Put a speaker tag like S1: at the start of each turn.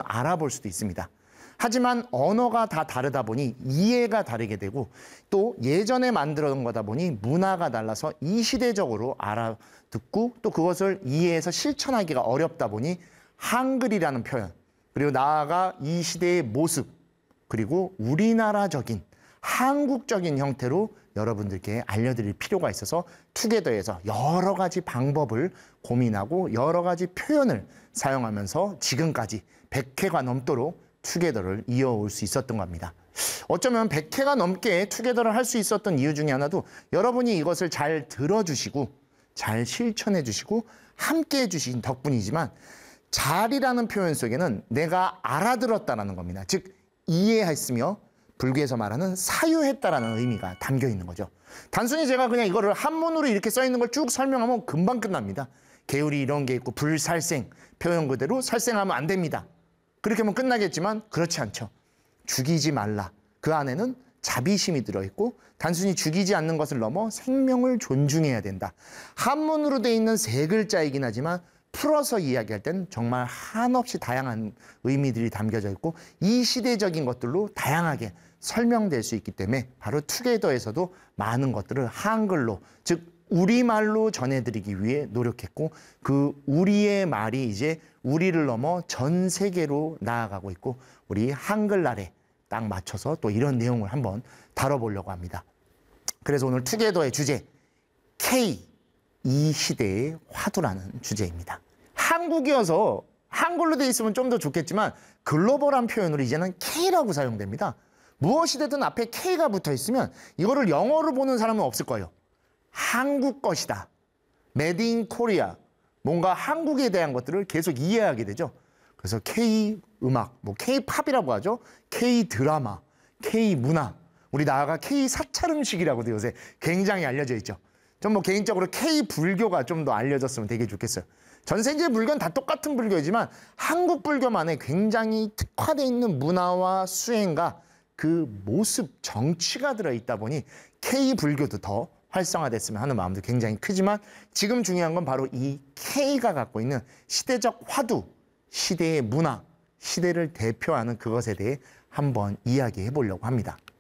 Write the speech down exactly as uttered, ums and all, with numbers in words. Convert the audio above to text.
S1: 알아볼 수도 있습니다. 하지만 언어가 다 다르다 보니 이해가 다르게 되고 또 예전에 만들어둔 거다 보니 문화가 달라서 이 시대적으로 알아듣고 또 그것을 이해해서 실천하기가 어렵다 보니 한글이라는 표현, 그리고 나아가 이 시대의 모습, 그리고 우리나라적인 한국적인 형태로 여러분들께 알려드릴 필요가 있어서 투게더에서 여러 가지 방법을 고민하고 여러 가지 표현을 사용하면서 지금까지 백 회가 넘도록 투게더를 이어올 수 있었던 겁니다. 어쩌면 백 회가 넘게 투게더를 할 수 있었던 이유 중에 하나도 여러분이 이것을 잘 들어주시고 잘 실천해 주시고 함께 해주신 덕분이지만 잘이라는 표현 속에는 내가 알아들었다는 겁니다. 즉 이해했으며 불교에서 말하는 사유했다라는 의미가 담겨 있는 거죠. 단순히 제가 그냥 이거를 한문으로 이렇게 써 있는 걸 쭉 설명하면 금방 끝납니다. 개울이 이런 게 있고 불살생, 표현 그대로 살생하면 안 됩니다. 그렇게 하면 끝나겠지만 그렇지 않죠. 죽이지 말라. 그 안에는 자비심이 들어있고 단순히 죽이지 않는 것을 넘어 생명을 존중해야 된다. 한문으로 돼 있는 세 글자이긴 하지만 풀어서 이야기할 땐 정말 한없이 다양한 의미들이 담겨져 있고 이 시대적인 것들로 다양하게 설명될 수 있기 때문에 바로 투게더에서도 많은 것들을 한글로, 즉 우리말로 전해드리기 위해 노력했고 그 우리의 말이 이제 우리를 넘어 전 세계로 나아가고 있고 우리 한글날에 딱 맞춰서 또 이런 내용을 한번 다뤄보려고 합니다. 그래서 오늘 투게더의 주제 K, 이 시대의 화두라는 주제입니다. 한국이어서 한글로 돼 있으면 좀 더 좋겠지만 글로벌한 표현으로 이제는 K라고 사용됩니다. 무엇이든 앞에 K가 붙어 있으면 이거를 영어로 보는 사람은 없을 거예요. 한국 것이다. 메드 인 코리아. 뭔가 한국에 대한 것들을 계속 이해하게 되죠. 그래서 K 음악, 뭐 K 팝이라고 하죠. K 드라마, K 문화. 우리 나아가 K 사찰 음식이라고도 요새 굉장히 알려져 있죠. 전 뭐 개인적으로 K 불교가 좀 더 알려졌으면 되게 좋겠어요. 전 세계 불교는 다 똑같은 불교이지만 한국 불교만의 굉장히 특화되어 있는 문화와 수행과 그 모습, 정치가 들어있다 보니 K 불교도 더 활성화됐으면 하는 마음도 굉장히 크지만 지금 중요한 건 바로 이 K가 갖고 있는 시대적 화두, 시대의 문화, 시대를 대표하는 그것에 대해 한번 이야기해 보려고 합니다.